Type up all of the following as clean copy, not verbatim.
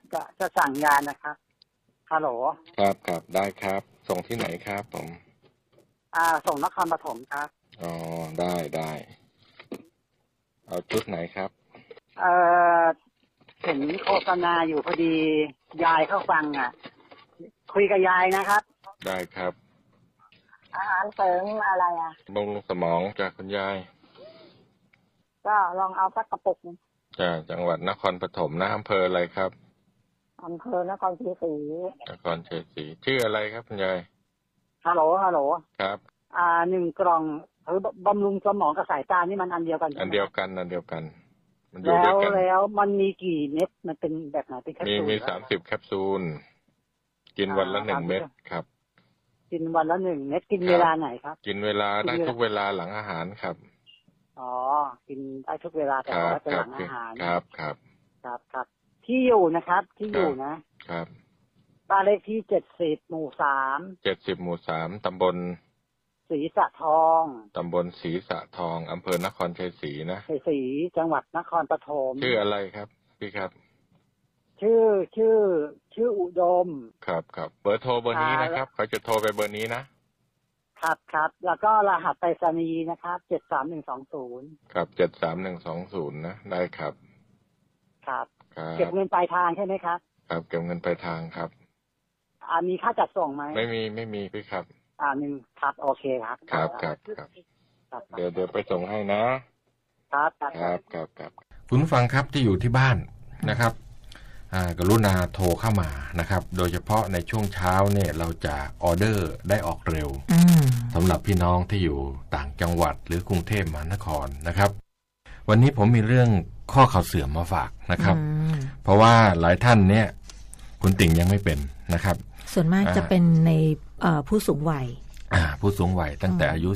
จะสั่งยานะครับฮัลโหลครับครับได้ครับส่งที่ไหนครับผมส่งนครปฐมครับอ๋อได้เอาชุดไหนครับเห็นโฆษณาอยู่พอดียายเข้าฟังคุยกับยายนะครับได้ครับอาหารเสริมอะไรบำรุงสมองจากคุณยายก็ลองเอาสักกระปุกจากจังหวัดนครปฐมนะอำเภออะไรครับอำเภอนครชัยศรีนครชัยศรีชื่ออะไรครับคุณยายฮัลโหลครับ 1 กล่องบำรุงสมองกับสายตานี่มันอันเดียวกันอันเดียวกันมันอยู่ด้วยกันแล้วมันมีกี่เม็ดมันเป็นแบบไหนเป็นแคปซูลมี30แคปซูลกินวันละ1 เม็ดครับกินวันละ1 เม็ดกินเวลาไหนครับกินเวลาได้ทุกเวลาหลังอาหารครับกินได้ทุกเวลาแต่ว่าเป็นหลังอาหารครับที่อยู่นะครับที่อยู่นะครับบ้านเลขที่70 หมู่ 3 70 หมู่ 3ตำบลศรีสะทองอำเภอนครชัยศรีนะชัยศรีจังหวัดนครปฐมชื่ออะไรครับพี่ครับชื่ออุดมครับเบอร์โทรเบอร์นี้นะครับเขาจะโทรไปเบอร์นี้นะครับแล้วก็รหัสไปรษณีย์นะครับ73120 ครับ73120นะได้ครับเก็บเงินปลายทางใช่ไหมครับครับเก็บเงินปลายทางครับมีค่าจัดส่งไหมไม่มีพี่ครับ 1ครับโอเคครับเดี๋ยวไปส่งให้นะครับคุณผู้ฟังครับที่อยู่ที่บ้านนะครับกรุณาโทรเข้ามานะครับโดยเฉพาะในช่วงเช้าเนี่ยเราจะออเดอร์ได้ออกเร็วสำหรับพี่น้องที่อยู่ต่างจังหวัดหรือกรุงเทพมหานครนะครับวันนี้ผมมีเรื่องข้อเข่าเสื่อมมาฝากนะครับเพราะว่าหลายท่านเนี่ยคุณติ่งยังไม่เป็นนะครับส่วนมากจะเป็นในผู้สูงวัยตั้งแต่อายุ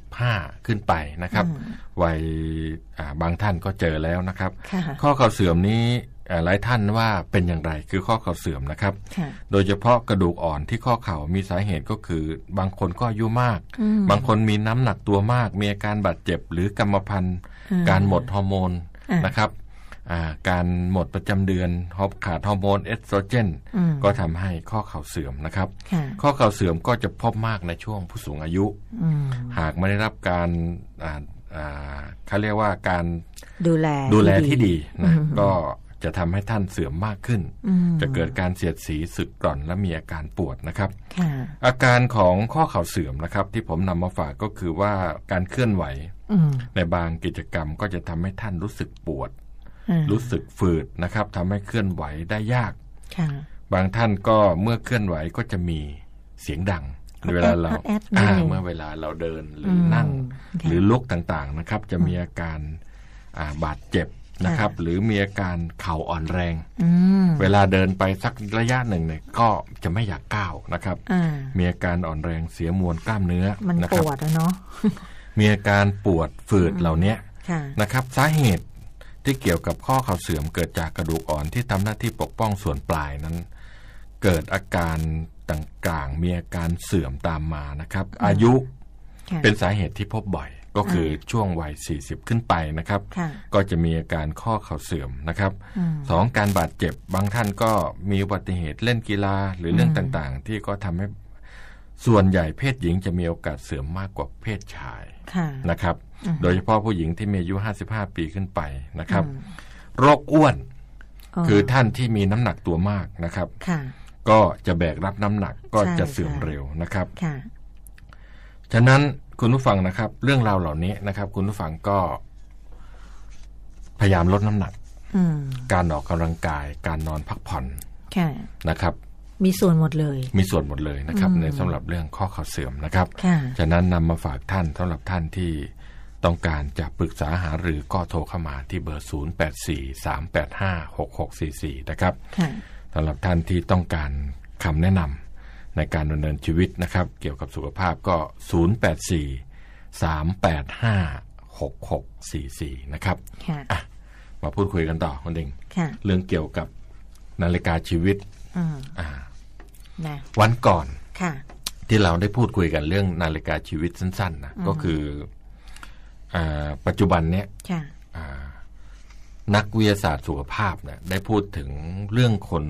45ขึ้นไปนะครับวัยบางท่านก็เจอแล้วนะครับข้อเข่าเสื่อมนี้หลายท่านว่าเป็นอย่างไรคือข้อเข่าเสื่อมนะครับโดยเฉพาะกระดูกอ่อนที่ข้อเข่ามีสาเหตุก็คือบางคนก็อายุมากบางคนมีน้ำหนักตัวมากมีอาการบาดเจ็บหรือกรรมพันธุ์การหมดฮอร์โมนนะครับการหมดประจำเดือนขาดฮอร์โมนเอสโตรเจนก็ทำให้ข้อเข่าเสื่อมนะครับข้อเข่าเสื่อมก็จะพบมากในช่วงผู้สูงอายุหากไม่ได้รับการเขาเรียกว่าการดูแลที่ดีนะก็จะทำให้ท่านเสื่อมมากขึ้นจะเกิดการเสียดสีสึกกร่อนและมีอาการปวดนะครับอาการของข้อเข่าเสื่อมนะครับที่ผมนำมาฝากก็คือว่าการเคลื่อนไหวในบางกิจกรรมก็จะทำให้ท่านรู้สึกปวดรู้สึกฝืดนะครับทำให้เคลื่อนไหวได้ยากบางท่านก็เมื่อเคลื่อนไหวก็จะมีเสียงดังเวลาเราเมื่อเวลาเราเดินหรือนั่งหรือลุกต่างๆนะครับจะมีอาการบาดเจ็บนะครับหรือมีอาการเข่าอ่อนแรงเวลาเดินไปสักระยะหนึ่งเนี่ยก็จะไม่อยากก้าวนะครับมีอาการอ่อนแรงเสียมวลกล้ามเนื้อมันปวดเนาะมีอาการปวดฝืดเหล่านี้นะครับสาเหตุที่เกี่ยวกับข้อเข่าเสื่อมเกิดจากกระดูกอ่อนที่ทำหน้าที่ปกป้องส่วนปลายนั้นเกิดอาการต่างๆมีอาการเสื่อมตามมานะครับอายุเป็นสาเหตุที่พบบ่อยก็คือช่วงวัย40ขึ้นไปนะครับก็จะมีอาการข้อเข่าเสื่อมนะครับ2การบาดเจ็บบางท่านก็มีอุบัติเหตุเล่นกีฬาหรือเรื่องต่างๆที่ก็ทำให้ส่วนใหญ่เพศหญิงจะมีโอกาสเสื่อมมากกว่าเพศชายนะครับโดยเฉพาะผู้หญิงที่มีอายุ55ปีขึ้นไปนะครับโรคอ้วนคือท่านที่มีน้ำหนักตัวมากนะครับก็จะแบกรับน้ำหนักก็จะเสื่อมเร็วนะครับฉะนั้นคุณผู้ฟังนะครับเรื่องราวเหล่านี้นะครับคุณผู้ฟังก็พยายามลดน้ำหนักการออกกำลังกายการนอนพักผ่อนนะครับมีส่วนหมดเลยนะครับในสำหรับเรื่องข้อเข่าเสื่อมนะครับฉะนั้นนำมาฝากท่านสำหรับท่านที่ต้องการจะปรึกษาหารือก็โทรเข้ามาที่เบอร์0843856644นะครับสำหรับท่านที่ต้องการคำแนะนำในการดำเนินชีวิตนะครับเกี่ยวกับสุขภาพก็0843856644นะครับมาพูดคุยกันต่อคุณดิงเรื่องเกี่ยวกับนาฬิกาชีวิตวันก่อนที่เราได้พูดคุยกันเรื่องนาฬิกาชีวิตสั้นๆนะก็คือปัจจุบันเนี้ยนักวิทยาศาสตร์สุขภาพเนี่ยได้พูดถึงเรื่องคน